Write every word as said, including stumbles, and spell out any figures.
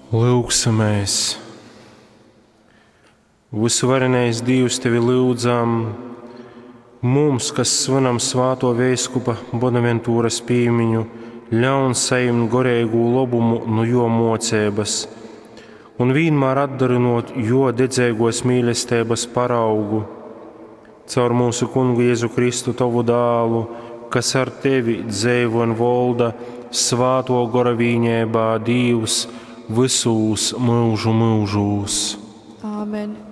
Lūksimies! Visuvarenais Dievs, tevi lūdzam, mums, kas svinam svāto vēskupa Bonaventūras piemiņu, ļaun sajimt gorēgu lobumu no jo mocēbas, un vienmēr atdarinot jo dedzēgos mīlestības paraugu, caur mūsu Kungu Jēzu Kristu, tavu dālu, kas ar tevi dzēvo un volda svāto gora vīņēbā Dievs, visus mūžu mūžūs. Āmen.